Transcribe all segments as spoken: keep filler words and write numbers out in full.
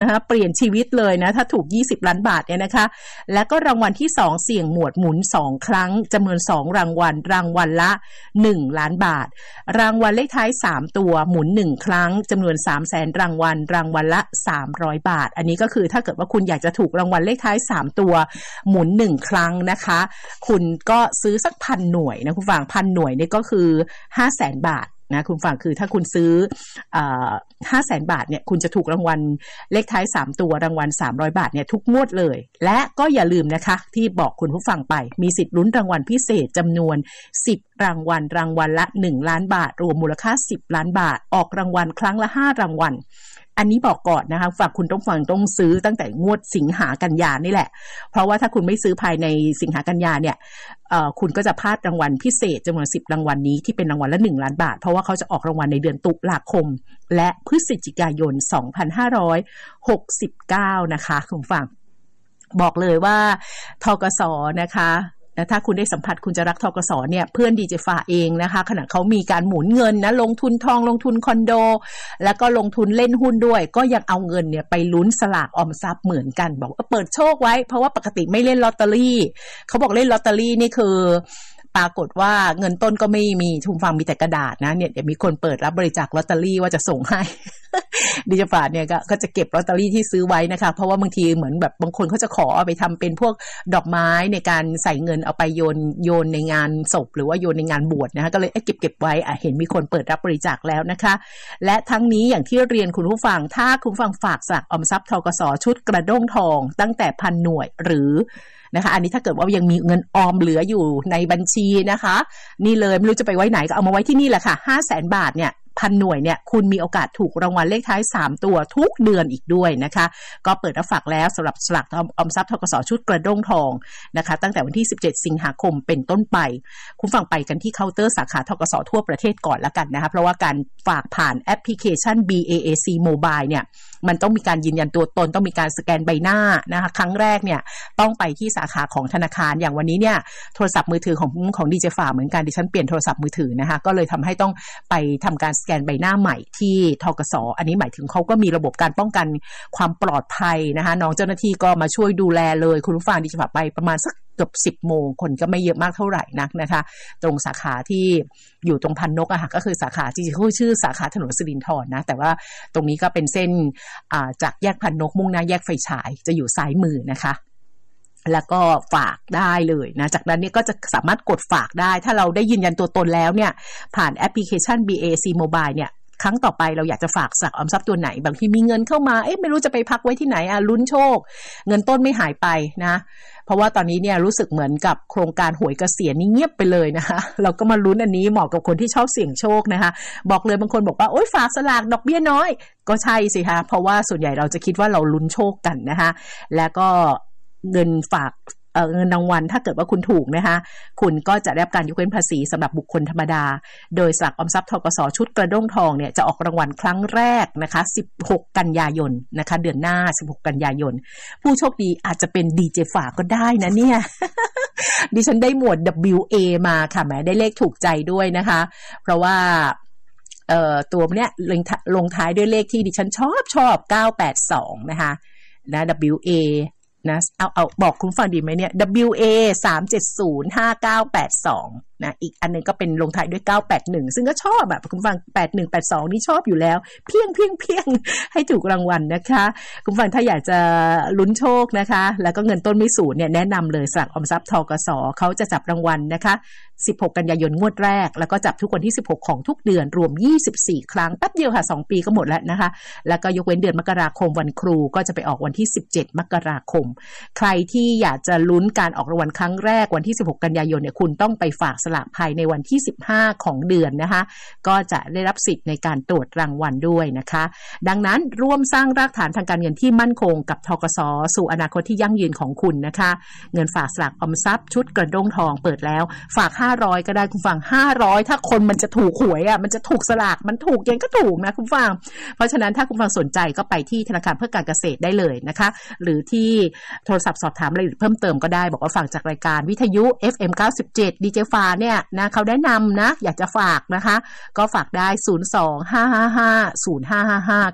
นะคะเปลี่ยนชีวิตเลยนะถ้าถูกยี่สิบล้านบาทเนี่ยนะคะแล้วก็รางวัลที่สองเสี่ยงหมวดหมุนสองครั้งจำนวนสองรางวัลรางวัลละหนึ่งล้านบาทรางวัลเลขท้ายสามตัวหมุนหนึ่งครั้งจำนวน สามแสน รางวัลรางวัลละสามร้อยบาทอันนี้ก็คือถ้าเกิดว่าคุณอยากจะถูกรางวัลเลขท้ายสามตัวหมุนหนึ่งครั้งนะคะคุณก็ซื้อสักพันหน่วยนะคุณฟังพันหน่วยนี่ก็คือ ห้าแสน บาทนะคุณฟังคือถ้าคุณซื้ออ่า ห้าแสน บาทเนี่ยคุณจะถูกรางวัลเลขท้ายสามตัวรางวัลสามร้อยบาทเนี่ยทุกงวดเลยและก็อย่าลืมนะคะที่บอกคุณผู้ฟังไปมีสิทธิ์ลุ้นรางวัลพิเศษจำนวนสิบรางวัลรางวัลละหนึ่งล้านบาทรวมมูลค่าสิบล้านบาทออกรางวัลครั้งละห้ารางวัลอันนี้บอกก่อนนะคะฝากคุณต้องฟังต้องซื้อตั้งแต่งวดสิงหากันยานี่แหละเพราะว่าถ้าคุณไม่ซื้อภายในสิงหากันยาเนี่ยเอ่อคุณก็จะพลาดรางวัลพิเศษจำนวนสิบรางวัลนี้ที่เป็นรางวัลละหนึ่งล้านบาทเพราะว่าเขาจะออกรางวัลในเดือนตุลาคมและพฤศจิกายนสองพันห้าร้อยหกสิบเก้านะคะคุณฟังบอกเลยว่าธกสนะคะถ้าคุณได้สัมผัสคุณจะรักธกสเนี่ยเพื่อนดีเจฟ้าเองนะคะขณะเขามีการหมุนเงินนะลงทุนทองลงทุนคอนโดแล้วก็ลงทุนเล่นหุ้นด้วยก็ยังเอาเงินเนี่ยไปลุ้นสลากออมทรัพย์เหมือนกันบอกว่าเปิดโชคไว้เพราะว่าปกติไม่เล่นลอตเตอรี่เขาบอกเล่นลอตเตอรี่นี่คือปรากฏว่าเงินต้นก็ไม่มีทุนฟังมีแต่กระดาษนะเนี่ยเดี๋ยวมีคนเปิดรับบริจาคลอตเตอรี่ว่าจะส่งให้ ดิจิฟาเนี่ย ก, ก็จะเก็บลอตเตอรี่ที่ซื้อไว้นะคะเพราะว่าบางทีเหมือนแบบบางคนเขาจะขอเอาไปทำเป็นพวกดอกไม้ในการใส่เงินเอาไปโยนโยนในงานศพหรือว่าโยนในงานบวชนะคะก็เลยเก็บเก็บไว้อ่ะเห็นมีคนเปิดรับบริจาคแล้วนะคะและทั้งนี้อย่างที่เรียนคุณผู้ฟังถ้าคุณผู้ฟังฝากสลากออมทรัพย์ธกสชุดกระด้งทองตั้งแต่พันหน่วยหรือนะคะอันนี้ถ้าเกิดว่ายังมีเงินออมเหลืออยู่ในบัญชีนะคะนี่เลยไม่รู้จะไปไว้ไหนก็เอามาไว้ที่นี่แหละค่ะ ห้าแสน บาทเนี่ยพันหน่วยเนี่ยคุณมีโอกาสถูกรางวัลเลขท้ายสามตัวทุกเดือนอีกด้วยนะคะก็เปิดรับฝากแล้วสำหรับสลากออมทรัพย์ธกสชุดกระด้งทองนะคะตั้งแต่วันที่สิบเจ็ดสิงหาคมเป็นต้นไปคุณฟังไปกันที่เคาน์เตอร์สาขาธกสทั่วประเทศก่อนละกันนะคะเพราะว่าการฝากผ่านแอปพลิเคชัน บี เอ เอ ซี Mobile เนี่ยมันต้องมีการยืนยันตัวตนต้องมีการสแกนใบหน้านะคะครั้งแรกเนี่ยต้องไปที่สาขาของธนาคารอย่างวันนี้เนี่ยโทรศัพท์มือถือของของดีเจฟ้าเหมือนกันดิฉันเปลี่ยนโทรศัพท์มือถือนะคะก็เลยทำให้ต้องไปทำการสแกนใบหน้าใหม่ที่ธกสอันนี้หมายถึงเขาก็มีระบบการป้องกันความปลอดภัยนะคะน้องเจ้าหน้าที่ก็มาช่วยดูแลเลยคุณผู้ฟังดิฉันไปประมาณสักเกือบสิบโมงคนก็ไม่เยอะมากเท่าไหร่นักนะคะตรงสาขาที่อยู่ตรงพันนกอะค่ะก็คือสาขาจริงๆเขาชื่อสาขาถนนสิรินธรนะแต่ว่าตรงนี้ก็เป็นเส้นจากแยกพันนกมุ่งหน้าแยกไฟฉายจะอยู่ซ้ายมือนะคะแล้วก็ฝากได้เลยนะจากนั้นเนี่ยก็จะสามารถกดฝากได้ถ้าเราได้ยืนยันตัวตนแล้วเนี่ยผ่านแอปพลิเคชัน บี เอ ซี Mobile เนี่ยครั้งต่อไปเราอยากจะฝากสลากออมทรัพย์ตัวไหนบางทีมีเงินเข้ามาเอ๊ะไม่รู้จะไปพักไว้ที่ไหนอ่ะลุ้นโชคเงินต้นไม่หายไปนะเพราะว่าตอนนี้เนี่ยรู้สึกเหมือนกับโครงการหวยเกษียณนี่เงียบไปเลยนะคะเราก็มาลุ้นอันนี้เหมาะกับคนที่ชอบเสี่ยงโชคนะคะบอกเลยบางคนบอกว่าโอ๊ยฝากสลากดอกเบี้ยน้อยก็ใช่สิคะเพราะว่าส่วนใหญ่เราจะคิดว่าเราลุ้นโชคกันนะคะแล้วก็เงินฝากเอ่อเงินรางวัลถ้าเกิดว่าคุณถูกนะคะคุณก็จะได้รับการยกเว้นภาษีสำหรับบุคคลธรรมดาโดยสลากออมทรัพย์ธกสชุดกระด้งทองเนี่ยจะออกรางวัลครั้งแรกนะคะสิบหกกันยายนนะคะเดือนหน้าสิบหกกันยายนผู้โชคดีอาจจะเป็นดีเจฝาก็ได้นะเนี่ย ดิฉันได้หมวด ดับเบิลยู เอ มาค่ะแหมได้เลขถูกใจด้วยนะคะเพราะว่าเอ่อตัวเนี้ยลงท้ายด้วยเลขที่ดิฉันชอบชอบเก้าแปดสองนะคะนะ ดับเบิลยู เอนะเอาเอาบอกคุณฟังดีไหมเนี่ย ดับเบิลยู เอ สาม เจ็ด ศูนย์ ห้า เก้า แปด สองนะอีกอันนึงก็เป็นลงท้ายด้วยเก้าแปดหนึ่งซึ่งก็ชอบแบบคุณฟังแปดหนึ่ง แปดสองนี่ชอบอยู่แล้วเพียงเพียงเพียงให้ถูกรางวัลนะคะคุณฟังถ้าอยากจะลุ้นโชคนะคะแล้วก็เงินต้นไม่สูญเนี่ยแนะนำเลยสลากออมทรัพย์ธกสเขาจะจับรางวัลนะคะสิบหกกันยายนงวดแรกแล้วก็จับทุกวันที่สิบหกของทุกเดือนรวมยี่สิบสี่ครั้งแป๊บเดียวค่ะสองปีก็หมดแล้วนะคะแล้วก็ยกเว้นเดือนมกราคมวันครูก็จะไปออกวันที่สิบเจ็ดมกราคมใครที่อยากจะลุ้นการออกรางวัลครั้งแรกวันที่สิบหกกันยายนเนี่ยคุณต้องไปฝากสลากภายในวันที่สิบห้าของเดือนนะคะก็จะได้รับสิทธิ์ในการตรวจรางวัลด้วยนะคะดังนั้นร่วมสร้างรากฐานทางการเงินที่มั่นคงกับธกสสู่อนาคตที่ยั่งยืนของคุณนะคะเงินฝากสลากออมทรัพย์ชุดกระด้งทองเปิดแล้วฝากห้าร้อยก็ได้คุณฟังห้าร้อยถ้าคนมันจะถูกหวยอ่ะมันจะถูกสลากมันถูกยังก็ถูกนะคุณฟังเพราะฉะนั้นถ้าคุณฟังสนใจก็ไปที่ธนาคารเพื่อการเกษตรได้เลยนะคะหรือที่โทรศัพท์สอบถามรายละเอียดเพิ่มเติมก็ได้บอกว่าฟังจากรายการวิทยุ เอฟ เอ็ม เก้าสิบเจ็ด ดี เจ ฟ้าเนี่ยนะเขาแนะนำนะอยากจะฝากนะคะก็ฝากได้ศูนย์ สอง ห้า ห้า ห้า ศูนย์ ห้า ห้า ห้าค่ะ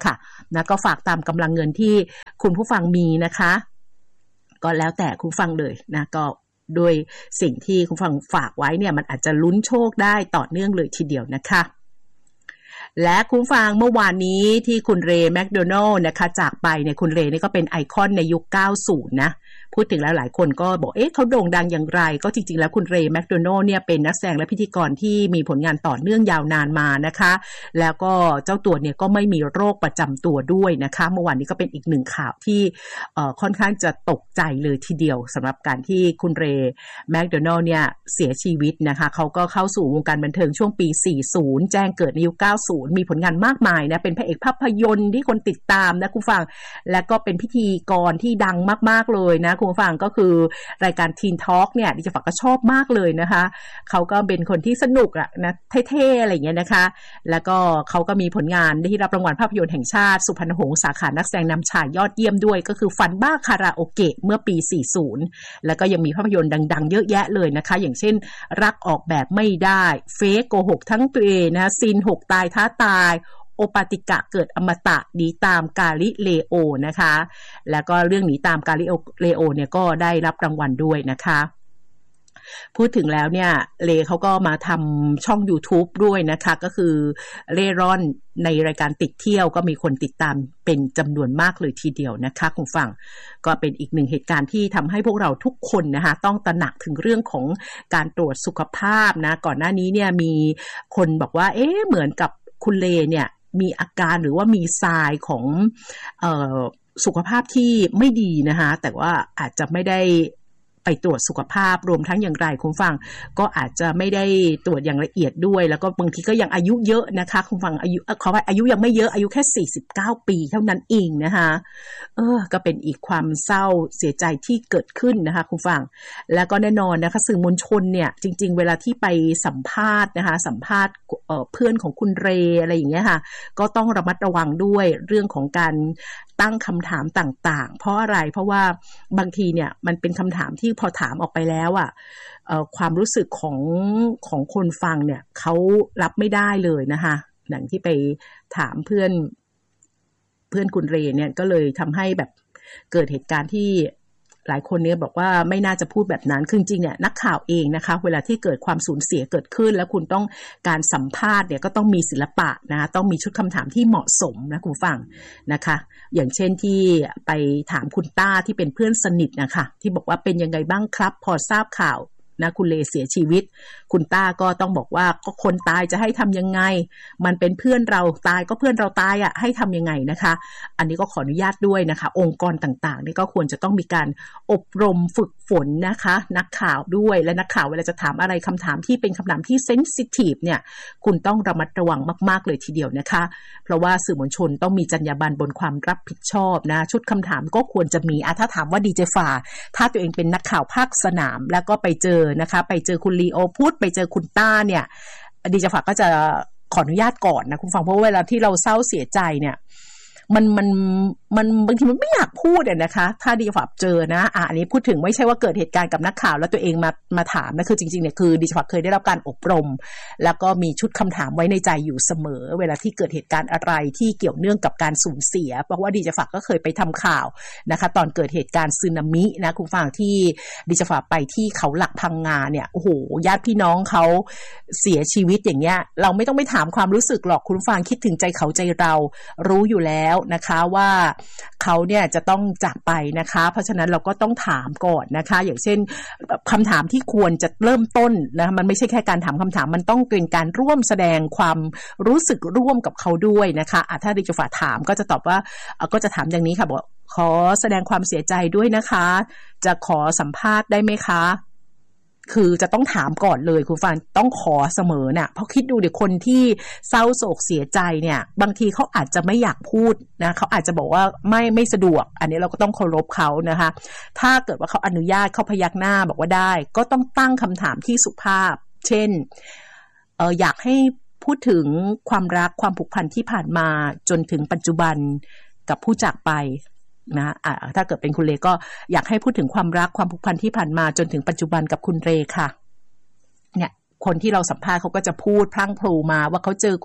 นะก็ฝากตามกำลังเงินที่คุณผู้ฟังมีนะคะก็แล้วแต่คุณฟังเลยนะก็โดยสิ่งที่คุณฟังฝากไว้เนี่ยมันอาจจะลุ้นโชคได้ต่อเนื่องเลยทีเดียวนะคะและคุณฟังเมื่อวานนี้ที่คุณเรย์แมคโดนัลด์นะคะจากไปเนี่ยคุณเรย์นี่ก็เป็นไอคอนในยุคเก้าสิบนะพูดถึงแล้วหลายคนก็บอกเอ๊ะเขาโด่งดังอย่างไรก็จริงๆแล้วคุณเรย์แมคโดนัลด์เนี่ยเป็นนักแสดงและพิธีกรที่มีผลงานต่อเนื่องยาวนานมานะคะแล้วก็เจ้าตัวเนี่ยก็ไม่มีโรคประจำตัวด้วยนะคะเมื่อวานนี้ก็เป็นอีกหนึ่งข่าวที่เอ่อค่อนข้างจะตกใจเลยทีเดียวสำหรับการที่คุณเรย์แมคโดนัลด์เนี่ยเสียชีวิตนะคะเขาก็เข้าสู่วงการบันเทิงช่วงปีสี่สิบแจ้งเกิดในยุคเก้าสิบมีผลงานมากมายนะเป็นพระเอกภาพยนตร์ที่คนติดตามนะคุณฟังและก็เป็นพิธีกรที่ดังมากๆเลยนะคุณฟังก็คือรายการ Teen Talk เนี่ยดิฉันฝากก็ชอบมากเลยนะคะเขาก็เป็นคนที่สนุกอะนะเท่ๆอะไรอย่างเงี้ยนะคะแล้วก็เขาก็มีผลงานที่รับรางวัลภาพยนตร์แห่งชาติสุพรรณหงส์สาขานักแสดงนำชายยอดเยี่ยมด้วยก็คือฟันบ้าคาราโอเกะเมื่อปีสี่สิบแล้วก็ยังมีภาพยนตร์ดังๆเยอะแยะเลยนะคะอย่างเช่นรักออกแบบไม่ได้เฟกโกหกทั้งตัวเองนะซีนหกตายท้าตายโอปาติกะเกิดอมตะหนีตามกาลิเลโอนะคะแล้วก็เรื่องหนีตามกาลิเลโอเนี่ยก็ได้รับรางวัลด้วยนะคะพูดถึงแล้วเนี่ยเลเขาก็มาทำช่อง YouTube ด้วยนะคะก็คือเล่ร่อนในรายการติดเที่ยวก็มีคนติดตามเป็นจำนวนมากเลยทีเดียวนะคะคุณฟังก็เป็นอีกหนึ่งเหตุการณ์ที่ทำให้พวกเราทุกคนนะคะต้องตระหนักถึงเรื่องของการตรวจสุขภาพนะก่อนหน้านี้เนี่ยมีคนบอกว่าเอ๊ะเหมือนกับคุณเลเนี่ยมีอาการหรือว่ามีทรายของเอ่อสุขภาพที่ไม่ดีนะคะแต่ว่าอาจจะไม่ได้ไปตรวจสุขภาพรวมทั้งอย่างไรคุณฟังก็อาจจะไม่ได้ตรวจอย่างละเอียดด้วยแล้วก็บางทีก็ยังอายุเยอะนะคะคุณฟังอายุขอว่าอายุยังไม่เยอะอายุแค่สี่สิบเก้าปีเท่านั้นเองนะคะเออก็เป็นอีกความเศร้าเสียใจที่เกิดขึ้นนะคะคุณฟังแล้วก็แน่นอนนะคะสื่อมวลชนเนี่ยจริงๆเวลาที่ไปสัมภาษณ์นะคะสัมภาษณ์เอ่อเพื่อนของคุณเรอะไรอย่างเงี้ยค่ะก็ต้องระมัดระวังด้วยเรื่องของการตั้งคำถามต่างๆเพราะอะไรเพราะว่าบางทีเนี่ยมันเป็นคำถามที่พอถามออกไปแล้วอ่ะเอ่อความรู้สึกของของคนฟังเนี่ยเขารับไม่ได้เลยนะคะอย่างที่ไปถามเพื่อนเพื่อนคุณเรเนี่ยก็เลยทำให้แบบเกิดเหตุการณ์ที่หลายคนเนี่ยบอกว่าไม่น่าจะพูดแบบนั้นคือจริงเนี่ยนักข่าวเองนะคะเวลาที่เกิดความสูญเสียเกิดขึ้นแล้วคุณต้องการสัมภาษณ์เนี่ยก็ต้องมีศิลปะนะต้องมีชุดคำถามที่เหมาะสมนะคุณฟังนะคะอย่างเช่นที่ไปถามคุณต้าที่เป็นเพื่อนสนิทนะคะที่บอกว่าเป็นยังไงบ้างครับพอทราบข่าวนะคุณเลเสียชีวิตคุณต้าก็ต้องบอกว่าก็คนตายจะให้ทำยังไงมันเป็นเพื่อนเราตายก็เพื่อนเราตายอ่ะให้ทำยังไงนะคะอันนี้ก็ขออนุญาตด้วยนะคะองค์กรต่างๆนี่ก็ควรจะต้องมีการอบรมฝึกฝนนะคะนักข่าวด้วยและนักข่าวเวลาจะถามอะไรคำถามที่เป็นคำถามที่เซนซิทีฟเนี่ยคุณต้องระมัดระวังมากๆเลยทีเดียวนะคะเพราะว่าสื่อมวลชนต้องมีจรรยาบรรณบนความรับผิดชอบนะชุดคำถามก็ควรจะมีอ่ะถ้าถามว่าดีเจฟาถ้าตัวเองเป็นนักข่าวภาคสนามแล้วก็ไปเจอนะคะไปเจอคุณลีโอพูดไปเจอคุณต้าเนี่ยดิฉันฝากก็จะขออนุญาตก่อนนะคุณฟังเพราะเวลาที่เราเศร้าเสียใจเนี่ยมันมันมันบางทีมันไม่อยากพูดอ่ะนะคะถ้าดิฉันฝากเจอนะอ่ะอันนี้พูดถึงไม่ใช่ว่าเกิดเหตุการณ์กับนักข่าวแล้วตัวเองมามาถามนะคือจริงๆเนี่ยคือดิฉันฝากเคยได้รับการอบรมแล้วก็มีชุดคำถามไว้ในใจอยู่เสมอเวลาที่เกิดเหตุการณ์อะไรที่เกี่ยวเนื่องกับการสูญเสียเพราะว่าดิฉันฝากก็เคยไปทำข่าวนะคะตอนเกิดเหตุการณ์สึนามินะคุณฟังที่ดิฉันฝากไปที่เขาหลักพังงาเนี่ยโอ้โหญาติพี่น้องเขาเสียชีวิตอย่างเงี้ยเราไม่ต้องไปถามความรู้สึกหรอกคุณฟังคิดถึงใจเขาใจเรารู้อยู่แล้วนะคะว่าเขาเนี่ยจะต้องจากไปนะคะเพราะฉะนั้นเราก็ต้องถามก่อนนะคะอย่างเช่นคำถามที่ควรจะเริ่มต้นนะมันไม่ใช่แค่การถามคำถามมันต้องเป็นการร่วมแสดงความรู้สึกร่วมกับเขาด้วยนะคะอ่ะถ้าดิฉันฝากถามก็จะตอบว่าก็จะถามอย่างนี้ค่ะบอกขอแสดงความเสียใจด้วยนะคะจะขอสัมภาษณ์ได้ไหมคะคือจะต้องถามก่อนเลยคุณฟังต้องขอเสมอน่ะเพราะคิดดูเดี๋ยวคนที่เศร้าโศกเสียใจเนี่ยบางทีเขาอาจจะไม่อยากพูดนะเขาอาจจะบอกว่าไม่ไม่สะดวกอันนี้เราก็ต้องเคารพเขานะคะถ้าเกิดว่าเขาอนุญาตเขาพยักหน้าบอกว่าได้ก็ต้องตั้งคำถามที่สุภาพเช่นเอออยากให้พูดถึงความรักความผูกพันที่ผ่านมาจนถึงปัจจุบันกับผู้จากไปนะอ่ะถ้าเกิดเป็นคุณเลก็อยากให้พูดถึงความรักความผูกพันที่ผ่านมาจนถึงปัจจุบันกับคุณเรค่ะเนี่ยคนที่เราสัมภาษณ์เขาก็จะพูดพลั่งพลูมาว่าเขาเจอคุณเล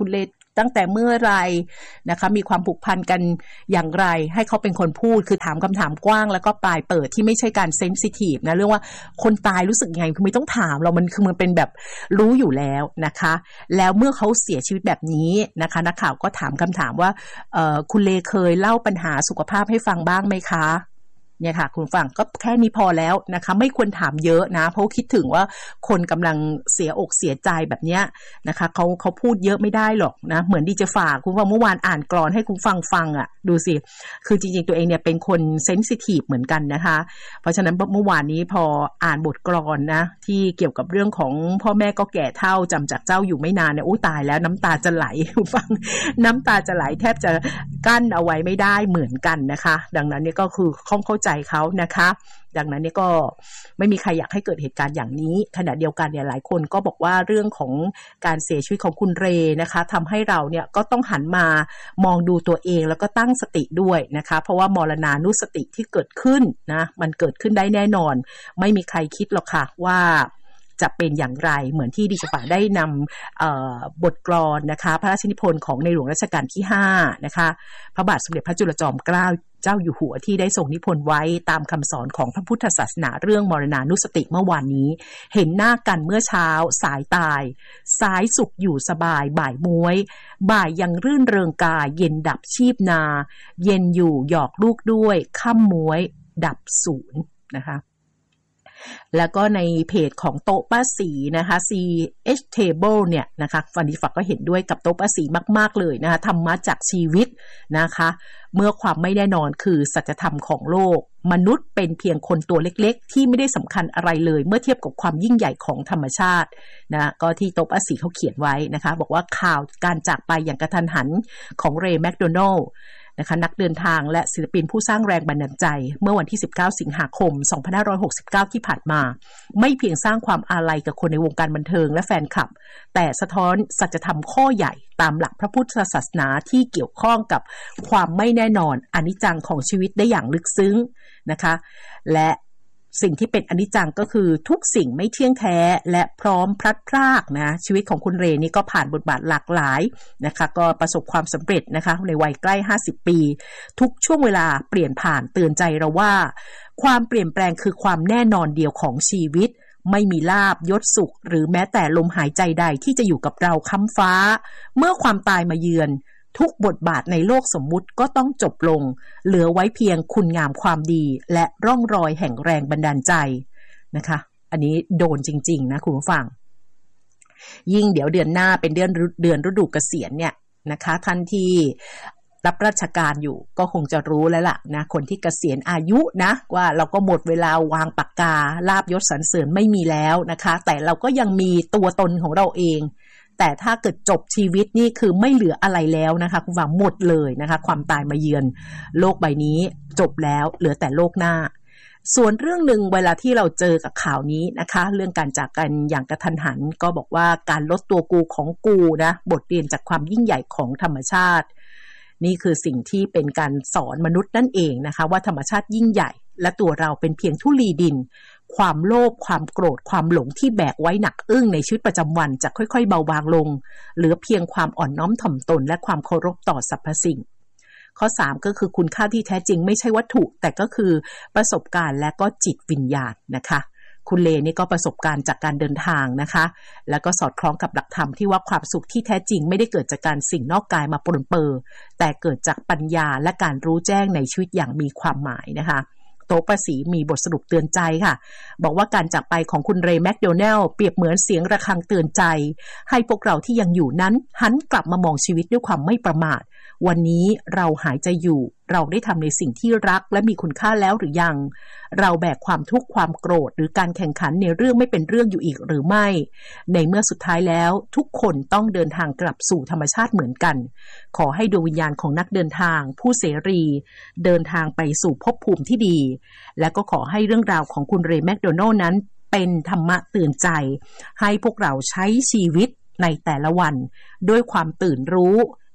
ตั้งแต่เมื่อไรนะคะมีความผูกพันกันอย่างไรให้เขาเป็นคนพูดคือถามคำถามกว้างแล้วก็ปลายเปิดที่ไม่ใช่การเซนซิทีฟนะเรื่องว่าคนตายรู้สึกยังไงคือไม่ต้องถามเรามันคือมันเป็นแบบรู้อยู่แล้วนะคะแล้วเมื่อเขาเสียชีวิตแบบนี้นะคะนักข่าวก็ถามคำถามว่าเอ่อคุณเลเคยเล่าปัญหาสุขภาพให้ฟังบ้างไหมคะเนี่ยค่ะคุณฟังก็แค่นี้พอแล้วนะคะไม่ควรถามเยอะนะเพราะคิดถึงว่าคนกำลังเสียอกเสียใจแบบเนี้ยนะคะเขาเขาพูดเยอะไม่ได้หรอกนะเหมือนดีจะฝากคุณฟังเมื่อวานอ่านกลอนให้คุณฟังฟังอ่ะดูสิคือจริงๆตัวเองเนี่ยเป็นคนเซนซิทีฟเหมือนกันนะคะเพราะฉะนั้นเมื่อวานนี้พออ่านบทกลอนนะที่เกี่ยวกับเรื่องของพ่อแม่ก็แก่เฒ่าจำจากเจ้าอยู่ไม่นานเนี่ยโอ้ตายแล้วน้ำตาจะไหลคุณฟังน้ำตาจะไหลแทบจะกั้นเอาไว้ไม่ได้เหมือนกันนะคะดังนั้นเนี่ยก็คือข้องเข้าใจเขานะคะดังนั้นเนี่ยก็ไม่มีใครอยากให้เกิดเหตุการณ์อย่างนี้ขณะเดียวกันเนี่ยหลายคนก็บอกว่าเรื่องของการเสียชีวิตของคุณเรนะคะทำให้เราเนี่ยก็ต้องหันมามองดูตัวเองแล้วก็ตั้งสติด้วยนะคะเพราะว่ามรณานุสติที่เกิดขึ้นนะมันเกิดขึ้นได้แน่นอนไม่มีใครคิดหรอกค่ะว่าจะเป็นอย่างไรเหมือนที่ดิฉันได้นำบทกลอนนะคะพระราชนิพนธ์ของในหลวงรัชกาลที่ห้านะคะพระบาทสมเด็จพระจุลจอมเกล้าเจ้าอยู่หัวที่ได้ทรงนิพนธ์ไว้ตามคำสอนของพระพุทธศาสนาเรื่องมรณานุสติเมื่อวานนี้เห็นหน้ากันเมื่อเช้าสายตายสายสุขอยู่สบายบ่ายม้วยบ่ายยังรื่นเริงกายเย็นดับชีพนาเย็นอยู่หยอกลูกด้วยค่ำม้วยดับศูนย์นะคะแล้วก็ในเพจของโต๊ะป้าสีนะคะ ซี เอช Table เนี่ยนะคะฟันดีฝักก็เห็นด้วยกับโต๊ะป้าสีมากๆเลยนะคะธรรมะจากชีวิตนะคะเมื่อความไม่แน่นอนคือสัจธรรมของโลกมนุษย์เป็นเพียงคนตัวเล็กๆที่ไม่ได้สำคัญอะไรเลยเมื่อเทียบกับความยิ่งใหญ่ของธรรมชาตินะก็ที่โต๊ะป้าสีเขาเขียนไว้นะคะบอกว่าข่าวการจากไปอย่างกระทันหันของเรย์แมคโดนัลด์นะคะนักเดินทางและศิลปินผู้สร้างแรงบันดาลใจเมื่อวันที่สิบเก้าสิงหาคมสองพันห้าร้อยหกสิบเก้าที่ผ่านมาไม่เพียงสร้างความอาลัยกับคนในวงการบันเทิงและแฟนคลับแต่สะท้อนสัจธรรมข้อใหญ่ตามหลักพระพุทธศาสนาที่เกี่ยวข้องกับความไม่แน่นอนอนิจจังของชีวิตได้อย่างลึกซึ้งนะคะและสิ่งที่เป็นอนิจจังก็คือทุกสิ่งไม่เที่ยงแท้และพร้อมพลัดพรากนะชีวิตของคุณเรนี่ก็ผ่านบทบาทหลากหลายนะคะก็ประสบความสำเร็จนะคะในวัยใกล้ห้าสิบปีทุกช่วงเวลาเปลี่ยนผ่านเตือนใจเราว่าความเปลี่ยนแปลงคือความแน่นอนเดียวของชีวิตไม่มีลาภยศสุขหรือแม้แต่ลมหายใจใดที่จะอยู่กับเราค้ำฟ้าเมื่อความตายมาเยือนทุกบทบาทในโลกสมมุติก็ต้องจบลงเหลือไว้เพียงคุณงามความดีและร่องรอยแห่งแรงบันดาลใจนะคะอันนี้โดนจริงๆนะคุณผู้ฟังยิ่งเดี๋ยวเดือนหน้าเป็นเดือนเดือนฤดูเกษียณเนี่ยนะคะท่านที่รับราชการอยู่ก็คงจะรู้แล้วล่ะนะคนที่เกษียณอายุนะว่าเราก็หมดเวลาวางปากกาลาภยศสรรเสริญไม่มีแล้วนะคะแต่เราก็ยังมีตัวตนของเราเองแต่ถ้าเกิดจบชีวิตนี่คือไม่เหลืออะไรแล้วนะคะคุณฟังหมดเลยนะคะความตายมาเยือนโลกใบนี้จบแล้วเหลือแต่โลกหน้าส่วนเรื่องหนึ่งเวลาที่เราเจอกับข่าวนี้นะคะเรื่องการจากกันอย่างกระทันหันก็บอกว่าการลดตัวกูของกูนะบทเรียนจากความยิ่งใหญ่ของธรรมชาตินี่คือสิ่งที่เป็นการสอนมนุษย์นั่นเองนะคะว่าธรรมชาติยิ่งใหญ่และตัวเราเป็นเพียงธุลีดินความโลภความโกรธความหลงที่แบกไว้หนักอึ้งในชีวิตประจำวันจะค่อยๆเบาบางลงเหลือเพียงความอ่อนน้อมถ่อมตนและความเคารพต่อสรรพสิ่งข้อสามก็คือคุณค่าที่แท้จริงไม่ใช่วัตถุแต่ก็คือประสบการณ์และก็จิตวิญญาณนะคะคุณเลนี่ก็ประสบการณ์จากการเดินทางนะคะแล้วก็สอดคล้องกับหลักธรรมที่ว่าความสุขที่แท้จริงไม่ได้เกิดจากการสิ่งนอกกายมาปรนเปื้อแต่เกิดจากปัญญาและการรู้แจ้งในชีวิตอย่างมีความหมายนะคะโต๊ะป้าสีมีบทสรุปเตือนใจค่ะบอกว่าการจากไปของคุณเรย์แมคโดนัลด์เปรียบเหมือนเสียงระฆังเตือนใจให้พวกเราที่ยังอยู่นั้นหันกลับมามองชีวิตด้วยความไม่ประมาทวันนี้เราหายใจอยู่เราได้ทำในสิ่งที่รักและมีคุณค่าแล้วหรือยังเราแบกความทุกข์ความโกรธหรือการแข่งขันในเรื่องไม่เป็นเรื่องอยู่อีกหรือไม่ในเมื่อสุดท้ายแล้วทุกคนต้องเดินทางกลับสู่ธรรมชาติเหมือนกันขอให้ดวงวิญญาณของนักเดินทางผู้เสรีเดินทางไปสู่ภพภูมิที่ดีและก็ขอให้เรื่องราวของคุณเรย์แมคโดนัลด์นั้นเป็นธรรมะเตือนใจให้พวกเราใช้ชีวิตในแต่ละวันด้วยความตื่นรู้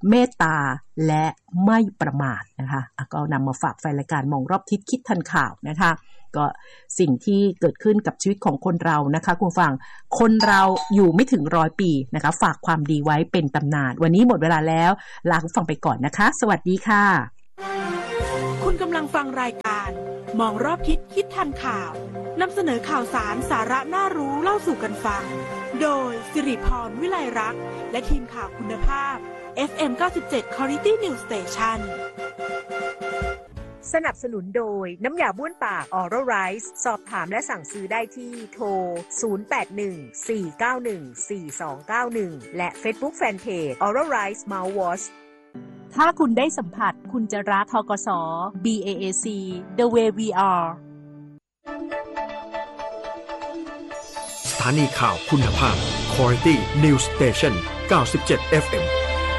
เมตตาและไม่ประมาทนะคะก็นำมาฝากแฟนรายการมองรอบทิศคิดทันข่าวนะคะก็สิ่งที่เกิดขึ้นกับชีวิตของคนเรานะคะคุณฟังคนเราอยู่ไม่ถึงร้อยปีนะคะฝากความดีไว้เป็นตำนานวันนี้หมดเวลาแล้วลาคุณฟังไปก่อนนะคะสวัสดีค่ะคุณกำลังฟังรายการมองรอบทิศคิดทันข่าวนำเสนอข่าวสารสาระน่ารู้เล่าสู่กันฟังโดยสิริพรวิไลรักษ์และทีมข่าวคุณภาพ เอฟ เอ็ม เก้าสิบเจ็ด Quality News Station สนับสนุนโดยน้ำยาบ้วนปาก Oral Rice สอบถามและสั่งซื้อได้ที่โทรศูนย์ แปด หนึ่ง สี่ เก้า หนึ่ง สี่ สอง เก้า หนึ่งและ Facebook Fanpage Oral Rice Mouthwash ถ้าคุณได้สัมผัสคุณจะรัก ธกส. บี เอ เอ ซี The Way We Are สถานีข่าวคุณภาพ Quality News Station เก้าสิบเจ็ด เอฟ เอ็ม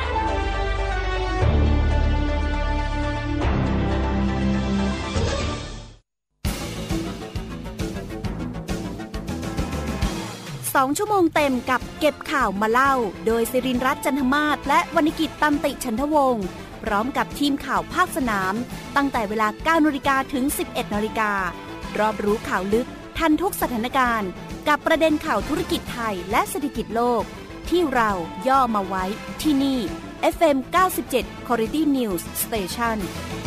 สองชั่วโมงเต็มกับเก็บข่าวมาเล่าโดยศิรินทร์รัตน์จันทมาศและวรรณกิจตันติฉันทวงศ์พร้อมกับทีมข่าวภาคสนามตั้งแต่เวลา เก้านาฬิกา ถึง สิบเอ็ดนาฬิกา รอบรู้ข่าวลึกทันทุกสถานการณ์กับประเด็นข่าวธุรกิจไทยและเศรษฐกิจโลกที่เราย่อมาไว้ที่นี่ เอฟ เอ็ม เก้าสิบเจ็ด Quality News Station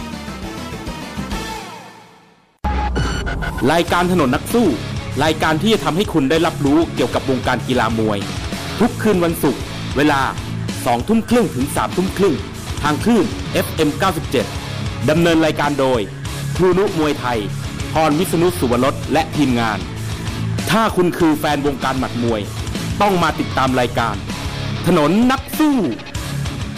รายการถนนนักสู้รายการที่จะทำให้คุณได้รับรู้เกี่ยวกับวงการกีฬามวยทุกคืนวันศุกร์เวลา สองทุ่มครึ่ง ถึง สามทุ่มครึ่งทางคลื่น เอฟ เอ็ม เก้าสิบเจ็ด ดำเนินรายการโดยครูนุมวยไทยพรวิษณุสุวรสและทีมงานถ้าคุณคือแฟนวงการหมัดมวยต้องมาติดตามรายการถนนนักสู้